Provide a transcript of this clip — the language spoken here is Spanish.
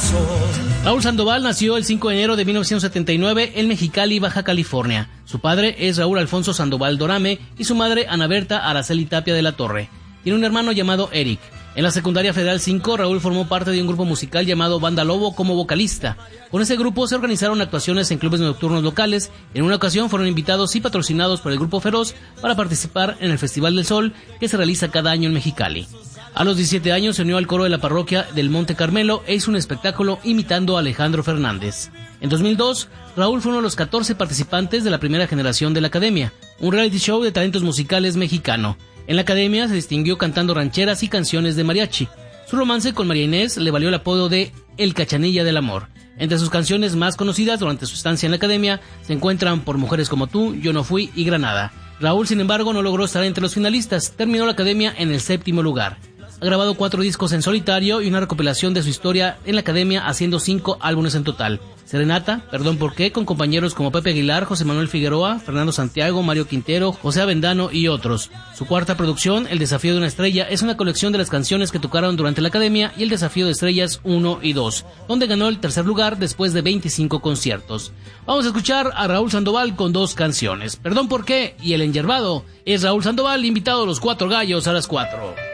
Raúl Sandoval nació el 5 de enero de 1979 en Mexicali, Baja California. Su padre es Raúl Alfonso Sandoval Dorame y su madre Ana Berta Araceli Tapia de la Torre. Tiene un hermano llamado Eric. En la Secundaria Federal 5, Raúl formó parte de un grupo musical llamado Banda Lobo como vocalista. Con ese grupo se organizaron actuaciones en clubes nocturnos locales. En una ocasión fueron invitados y patrocinados por el Grupo Feroz para participar en el Festival del Sol que se realiza cada año en Mexicali. A los 17 años se unió al coro de la parroquia del Monte Carmelo e hizo un espectáculo imitando a Alejandro Fernández. En 2002, Raúl fue uno de los 14 participantes de la primera generación de la Academia, un reality show de talentos musicales mexicano. En la Academia se distinguió cantando rancheras y canciones de mariachi. Su romance con María Inés le valió el apodo de El Cachanilla del Amor. Entre sus canciones más conocidas durante su estancia en la Academia se encuentran Por Mujeres Como Tú, Yo No Fui y Granada. Raúl, sin embargo, no logró estar entre los finalistas. Terminó la Academia en el 7º lugar. Ha grabado 4 discos en solitario y una recopilación de su historia en la Academia, haciendo 5 álbumes en total. Serenata, Perdón por qué, con compañeros como Pepe Aguilar, José Manuel Figueroa, Fernando Santiago, Mario Quintero, José Avendano y otros. Su cuarta producción, El Desafío de una Estrella, es una colección de las canciones que tocaron durante la Academia y El Desafío de Estrellas 1 y 2, donde ganó el 3er lugar después de 25 conciertos. Vamos a escuchar a Raúl Sandoval con 2 canciones, Perdón por qué y El Enyerbado. Es Raúl Sandoval, invitado a los 4 gallos a las 4.